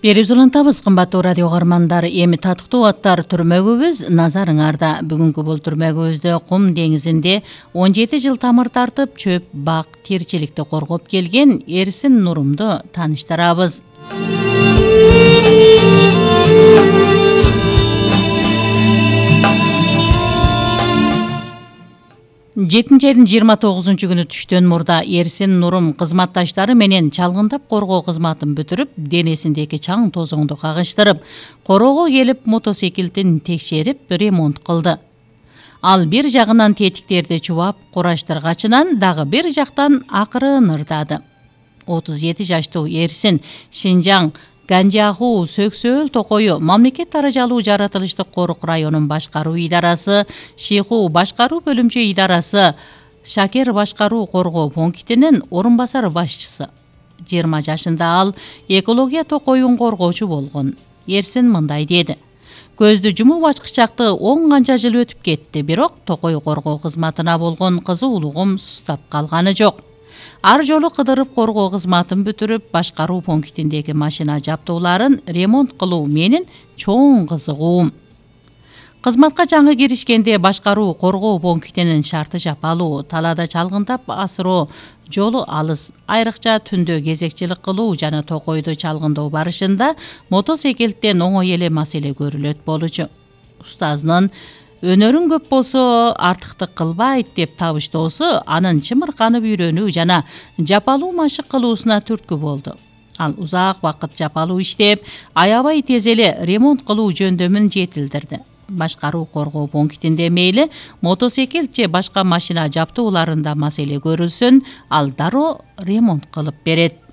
Берип улантабыз, кымбаттуу радио каармандар. Эми татыктуу аттар түрмөгүбүз назарыңарда. Бүгүнкү бул түрмөгүбүздө Кум деңизинде 17 жыл тамыр тартып, чөп, бак, тиричиликти коргоп келген Эрсин Нурумду тааныштырабыз. 7 айдын 29 күнү түштөн мурда Эрсин Нурум кызматташтары менен чалгындап коргоо кызматын бүтүрүп, денесиндеги чаң тозоңду кагыштырып, короого келип мотоциклдин текшерип, ремонт кылды. Ал бир жагынан тетиктерди чубап, кураштыргачынан дагы бир жактан акырын ырдады. 37 жаштуу Эрсин Шинжаң Ганжаху Сөксөөл Токою мамлекет даражалуу жаратылыштык корук районун башкаруу идарасы, Шиху башкаруу бөлүмчө идарасы, Шакер башкаруу коргоо пунктинин орун басар башчысы. 20 жашында ал экология токоюн коргоочу болгон. Эрсин мындай деди: көздү жумуп ачкычакты 10 канча жыл өтүп кетти, бирок токой коргоо кызматына болгон кызуулугум сустап калганы жок. Ар жолу кыдырып коргоо кызматын бүтүрүп, башкаруу пунктиндеги машина жаптууларын ремонт кылуу менин чоң кызыгуум. Кызматка жаңы киришкенде башкаруу коргоо пунктинин шарты жапалуу, талаада чалгындап асыроо жолу алыс, айрыкча түндө кезекчилик кылуу жана токойду чалгындоо барышында мотоциклден оңой эле маселе көрүлөт болчу. Устазынын өнөрүң көп болсо артыктык кылбайт деп табыштоосу анын чымырканып үйрөнүү жана жапалуу машык кылуусуна түрткү болду. Ал узак убакыт жапалуу иштеп, аябай тез эле ремонт кылуу жөндөмүн жетилдирди. Башкаруу коргоо пунктинде мейли мотоцикл же башка машина жаптууларында маселе көрүлсүн, ал дароо ремонт кылып берет.